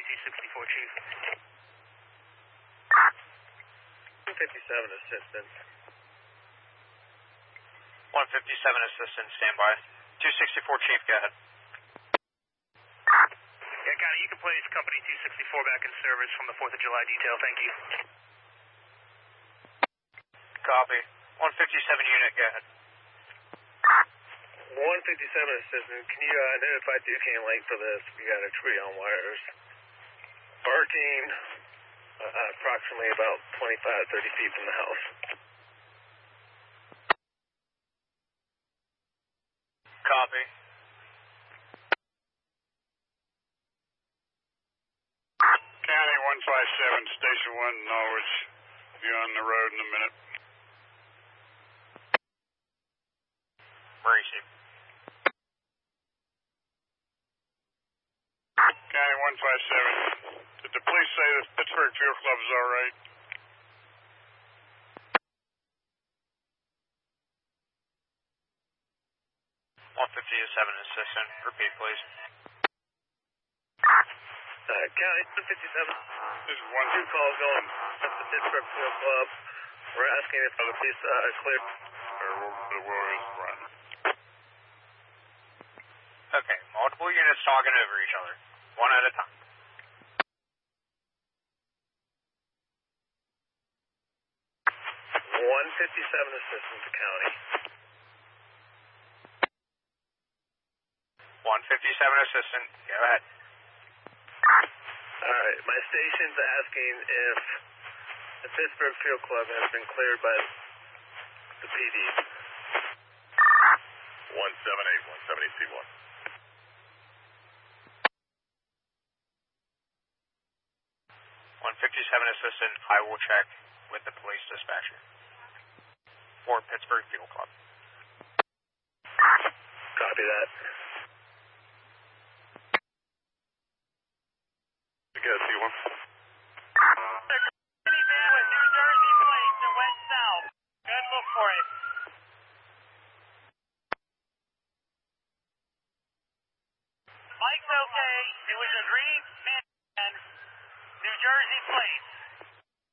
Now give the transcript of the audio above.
264, Chief. 157 assistant. 157 assistant, standby. 264, Chief, go ahead. Yeah, got it. You can place Company 264 back in service from the 4th of July detail. Thank you. Copy. 157 unit, go ahead. 157 assistant, can you identify Duquesne Lake for this? We got a tree on wires. Barking approximately about 25, 30 feet from the house. Copy. County 157, Station 1, Norwich. Be on the road in a minute. Where is he? County 157. Did the police say the Pittsburgh Field Club is all right? .157 assistant. Repeat, please. County 157. This is one. Two calls going up the Pittsburgh Field Club. We're asking if the police cleared. Or the Warriors run. Okay, multiple units talking over each other. One at a time. .157 assistant to county. 157 assistant, go ahead. Alright, my station's asking if the Pittsburgh Field Club has been cleared by the PD. 178, 170 C1. 157 assistant, I will check with the police dispatcher for Pittsburgh Field Club. Copy that. You got C1? Minivan with New Jersey plates that went south. Good, look for it. Mike's okay. It was a green minivan, New Jersey plates.